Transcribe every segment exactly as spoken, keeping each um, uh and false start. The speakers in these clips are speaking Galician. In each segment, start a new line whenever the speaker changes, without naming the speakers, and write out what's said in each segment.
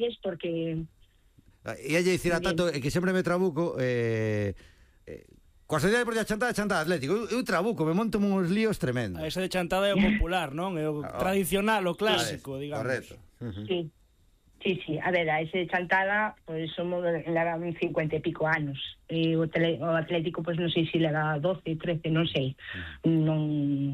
deles porque...
E lle dicir a tanto que sempre me trabuco eh, eh, coa sociedade por Chantada, Chantada Atlético, eu, eu trabuco, me monto uns líos tremendos.
Ese de Chantada é o popular, non? É o
oh,
tradicional, o clásico,
sí,
digamos.
Correcto. Uh-huh.
Sí, sí, sí, a ver, a ese de Chantada pois pues, somos levan cincuenta e pico anos e o, tele, o Atlético pois pues, non sei se leva doce, trece, non sei. Uh-huh. Non...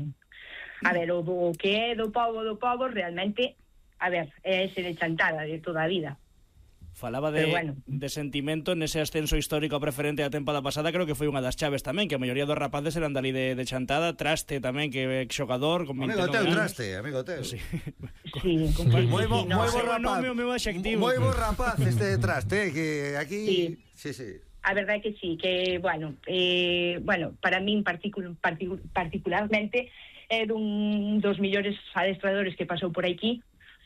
A ver, o, o que é do povo do povo realmente, a ver, é ese de Chantada de toda a vida.
Falaba de,
bueno.
de sentimento nese ascenso histórico a preferente da tempada pasada, creo que foi unha das chaves tamén, que a maioría dos rapaces eran dali de, de Chantada. Traste tamén, que é xogador con
amigo teu, Traste, amigo teu.
Sí,
sí, sí,
moi bo,
sí, no,
moi bo rapaz,
o meu adxectivo.
moi bo rapaz este de Traste, que aquí
sí,
sí, sí.
A verdade é que sí, que, bueno, eh, bueno, para min particular, particular, particularmente é dun dos millores adestradores que pasou por aquí,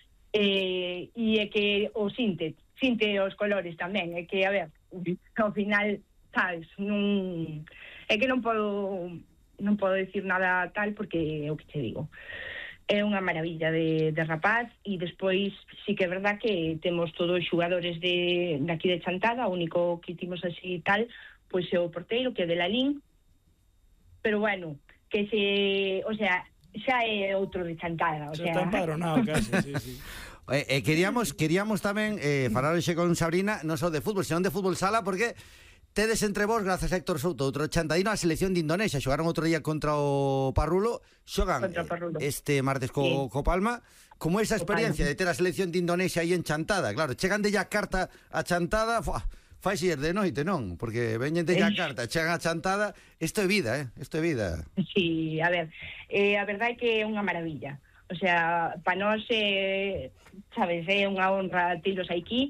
eh, e é que o sinte, sinte os colores tamén, é que, a ver, ao final, sabes, non, é que non podo, non podo decir nada tal, porque é o que te digo. É unha maravilla de, de rapaz, e despois sí que é verdad que temos todos os xugadores de, de aquí de Chantada. O único que timos así tal pois é o porteiro, que é de Lalín, pero bueno, que se, o sea, xa é outro de Chantada, o
xa
sea,
está empadronado casi, sí, sí.
Eh, eh, queríamos queríamos tamén eh, falar hoxe con Sabrina non só de fútbol, senón de fútbol sala, porque tedes entre vos, grazas a Héctor Souto, outro chantadino, a selección de Indonesia. Xogaron outro día contra o Parrulo, xogan
Parrulo.
este martes co,
sí.
co Palma. Como esa experiencia de ter a selección de Indonesia aí en Chantada, claro, chegan de Yakarta a Chantada, fai ser de noite, non? Porque veñen de Yakarta, chegan a Chantada, isto é vida, eh? Isto é vida.
Sí, a ver, eh, a verdade é que é unha maravilla. O sea, para nós, eh, sabes, é unha honra tilos aquí.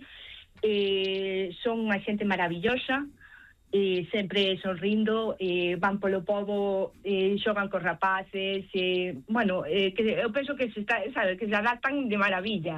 Eh, son unha xente maravillosa, eh, sempre sonrindo, eh, van polo povo, eh, xogan cos rapaces, eh, bueno, eh, que eu penso que se está, sabe, que se adaptan de maravilla.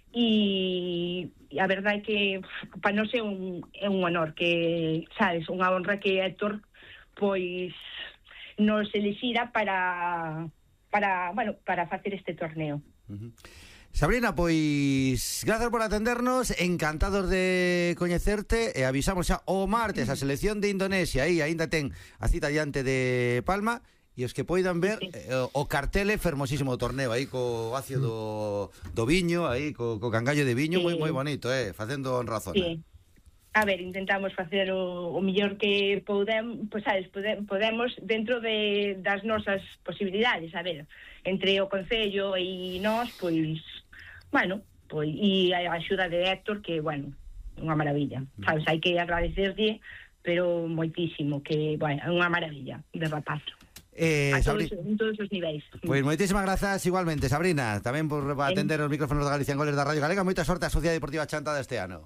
E a verdade é que para nós é un, é un honor, que, sabes, unha honra que Héctor pois nos elixira para para, bueno, para facer este torneo.
Uh-huh. Sabrina, pois grazas por atendernos, encantados de coñecerte, e avisamos xa o martes a selección de Indonesia, aí aínda ten a cita diante de Palma, e os que poidan ver eh, o cartele fermosísimo torneo aí co ácido do, do viño, aí co, co cangallo de viño, sí. moi moi bonito, eh, facendo honrazón.
Sí. A ver, intentamos facer o, o millor que podemos, pues, sabes, pode, podemos dentro de, das nosas posibilidades, a ver, entre o Concello e nós, pois, bueno, pois, e a axuda de Héctor, que, bueno, unha maravilla, sabes, hai que agradecerlle, pero moitísimo, que, bueno, é unha maravilla de rapaz.
Eh,
a todos,
Sabri...
en todos os niveis.
Pois pues, moitísimas grazas igualmente, Sabrina, tamén por atender os micrófonos de Galicia en Goles da Radio Galega. Moita sorte a Sociedade Deportiva Chantada este ano.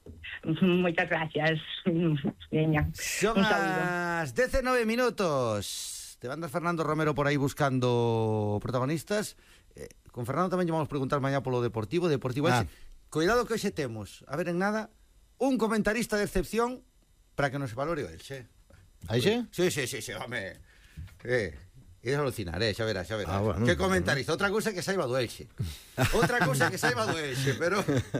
Moitas gracias. Veña.
Son as dezenove minutos. Te andas Fernando Romero por aí buscando protagonistas. Eh, con Fernando tamén lle vamos preguntar mañá polo Deportivo. Deportivo ah. Cuidado que hoxe temos, a ver en nada, un comentarista de excepción para que nos valore o Elxe.
Aí xe?
Sí, sí, sí, sí, home. Eh, ides a alucinar, eh, xa verás, xa verás.
Ah, bueno,
que comentarista, outra cousa que saiba do Elxe. Outra cousa que saiba do Elxe, pero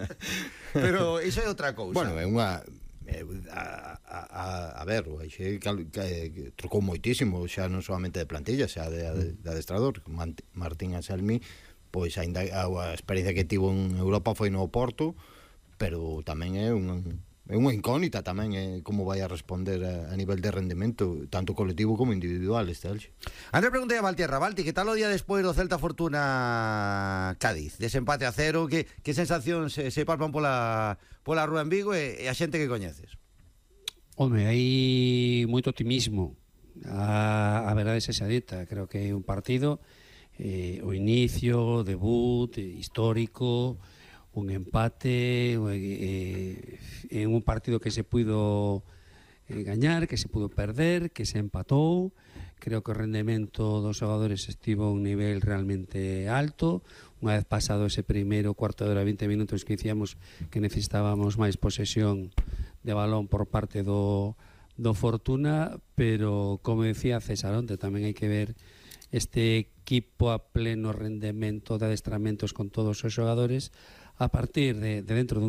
pero iso é outra cousa.
Bueno, é unha eh, a, a, a ver, o Elxe que, que, que trocou moitísimo, xa non solamente de plantilla, xa de, de, de adestrador. Martín Anselmi, pois aínda a, a experiencia que tivo en Europa foi no Porto, pero tamén é un é unha incógnita tamén eh, como vai a responder a, a nivel de rendemento tanto colectivo como individual este Elxe.
André, preguntei a Valtierra, Valti, que tal o día despois do Celta Fortuna Cádiz, dese empate a cero, que, que sensacións se, se palpan pola, pola rúa en Vigo e, e a xente que coñeces?
Home, hai moito optimismo, a, a verdade é esa dita, creo que é un partido eh, o inicio, debut histórico, un empate eh, en un partido que se puido eh, gañar, que se pudo perder, que se empatou. Creo que o rendemento dos xogadores estivo a un nivel realmente alto. Unha vez pasado ese primeiro cuarto de hora, vinte minutos, que dicíamos que necesitábamos máis posesión de balón por parte do, do Fortuna, pero como decía César onte, tamén hai que ver este equipo a pleno rendemento de adestramentos con todos os xogadores a partir de, de dentro dun